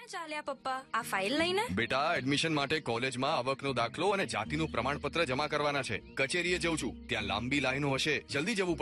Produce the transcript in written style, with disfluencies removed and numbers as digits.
ક્યાં ચાલ્યા પપ્પા? આ ફાઇલ લઈને? બેટા, એડમિશન માટે કોલેજમાં આવકનો દાખલો અને જાતિનું પ્રમાણપત્ર જમા કરવાના છે. કચેરીએ જઉં છું, ત્યાં લાંબી લાઈનો હશે, જલ્દી જવું પડશે.